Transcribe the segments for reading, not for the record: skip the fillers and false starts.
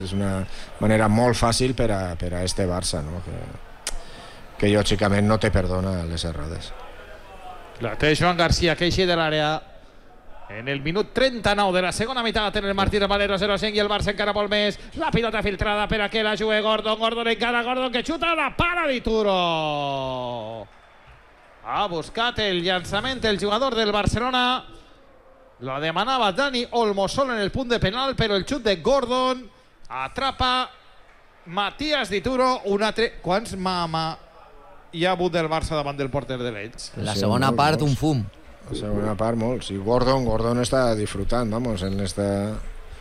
És una manera molt fàcil per a este Barça, no? Que lògicament no te perdona les errades. La té Joan García, que eixi de l'àrea en el minut 39 de la segona meitat en el Martí de Valero, 0-5, i el Barça encara molt més. La pilota filtrada per a que la jugui Gordon encara, Gordon que xuta, la para Dituro. Ha buscat el llançament el jugador del Barcelona, la demanava Dani Olmo sol en el punt de penal, però el xut de Gordon atrapa Matías Dituro. Un altre... Quants hi ha hagut del Barça davant del porter de l'Elx? La segona part, un fum. La segona part, molt. Sí, Gordon està disfrutant, vamos, en esta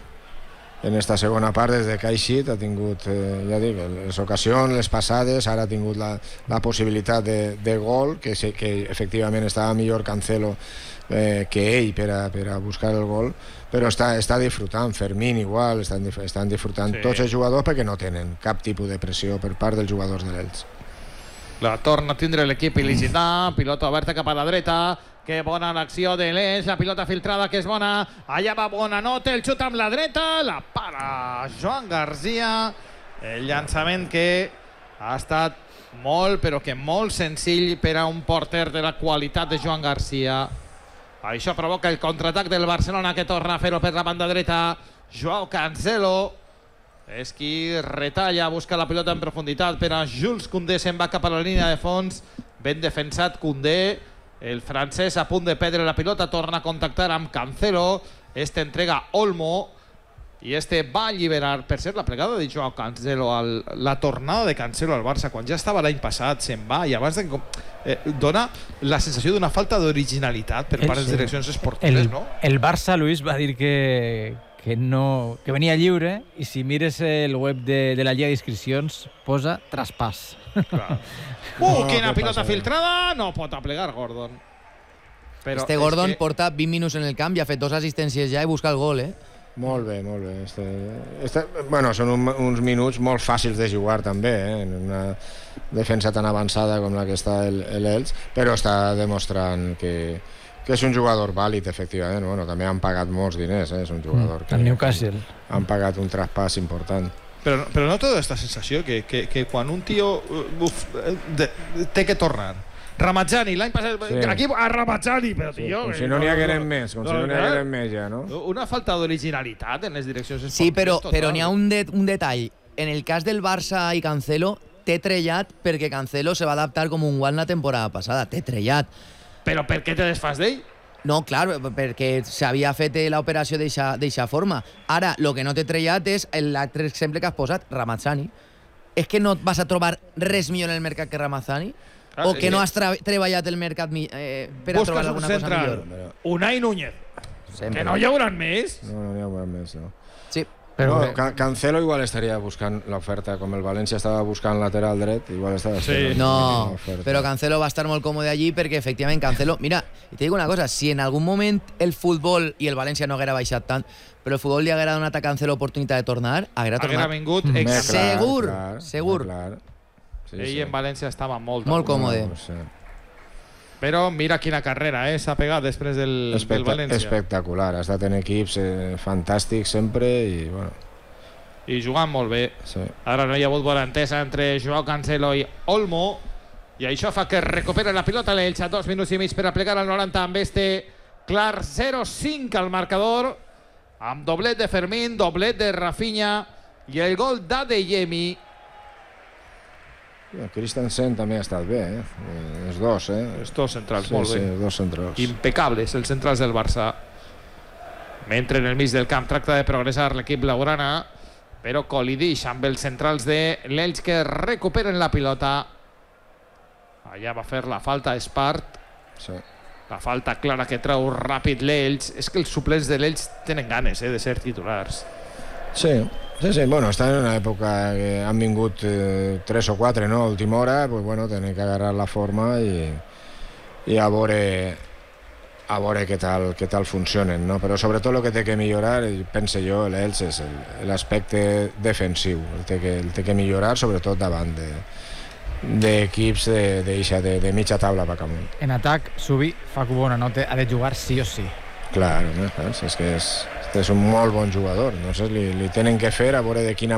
segona part, des que ha eixit, ha tingut, ja dic, les ocasions, les passades, ara ha tingut la possibilitat de gol, que efectivament estava millor Cancelo que ell per a buscar el gol, però està disfrutant. Fermín igual, estan disfrutant tots els jugadors, perquè no tenen cap tipus de pressió per part dels jugadors de l'Elx. La torna a tindre l'equip il·licità, pilota oberta cap a la dreta. Que bona l'acció de l'Elx, la pilota filtrada que és bona, allà va Bonanote, el xut amb la dreta, la para Joan García. El llançament que ha estat molt, però que molt senzill per a un porter de la qualitat de Joan García. Això provoca el contraatac del Barcelona, que torna a fer-ho per la banda dreta. Joao Cancelo és qui retalla, busca la pilota en profunditat per a Jules Koundé, se'n va cap a la línia de fons, ben defensat Koundé. El francès a punt de perdre la pilota, torna a contactar amb Cancelo, este entrega Olmo i este va alliberar. Per ser la plegada de Joao Cancelo, la tornada de Cancelo al Barça quan ja estava l'any passat, se'n va, i abans dona la sensació d'una falta d'originalitat per part de les direccions esportives, no? El Barça, Luis, va dir que venia lliure, i si mires el web de la Lliga d'Inscripcions posa traspàs. Quina pilota filtrada, no pot aplegar Gordon. Gordon porta 20 minuts en el camp i ha fet 2 assistències ja i busca el gol, Molt bé, molt bé. Bueno, són uns minuts molt fàcils de jugar també, en una defensa tan avançada com la que està l'Elx, però està demostrant que és un jugador vàlid, efectivament. Bueno, també han pagat molts diners, és un jugador que... El Newcastle. Han pagat un traspàs important. Però no tota aquesta sensació que quan un tio té que tornar. Ramazani, l'any passat, aquí a Ramazani, però tio... Com si no n'hi hagueren més, ja, no? Una falta d'originalitat en les direccions esportives. Sí, però n'hi ha un detall. En el cas del Barça i Cancelo, té trellat perquè Cancelo se va adaptar com un guant la temporada passada. Té trellat. Però per què te desfas d'ell? No, clar, perquè s'havia fet l'operació d'eixa forma. Ara, el que no té trellat és l'altre exemple que has posat, Ramazani. És que no et vas a trobar res millor en el mercat que Ramazani? O que no has treballat el mercat per a trobar alguna cosa millor? Unai Núñez. Que no hi haurà més? No hi haurà més, no. Sí. Però Cancelo igual estaria buscant l'oferta, com el València estava buscant lateral dret, igual estava esperant. No, però Cancelo va estar molt còmode allí perquè efectivament Cancelo... Mira, i te dic una cosa, si en algun moment el futbol, i el València no haguera baixat tant, però el futbol li haguera donat a Cancelo l'oportunitat de tornar, haguera vingut segur. Ell en València estava molt còmode. Però mira quina carrera s'ha pegat després del València. Espectacular, ha estat en equips fantàstics sempre i jugant molt bé. Ara no hi ha hagut bona entesa entre Joao Cancelo i Olmo, i això fa que recupera la pilota l'Elx a 2 minuts i mig per a plegar al 90 amb este clar 0-5 al marcador, amb doblet de Fermín, doblet de Rafinha i el gol d'Adeyemi. Christensen també ha estat bé, els dos, Els dos centrals, molt bé. Sí, els dos centrals. Impecables, els centrals del Barça. Mentre en el mig del camp tracta de progressar l'equip blaugrana, però col·lidix amb els centrals de l'Elx que recuperen la pilota. Allà va fer la falta Espart. La falta clara que treu ràpid l'Elx. És que els suplents de l'Elx tenen ganes de ser titulars. Sí, bueno, estan en una època que han vingut 3 o 4, no? A última hora, pues bueno, tenen que agarrar la forma i a veure què tal funcionen, no? Però sobretot el que té que millorar, penso jo, l'Elx, és l'aspecte defensiu. El té que millorar, sobretot davant d'equips de mitja taula per amunt. En atac, Subi, Facu Bonanote ha de jugar sí o sí. Clar, és que és un molt bon jugador, no sé, li tenen que fer a veure de quina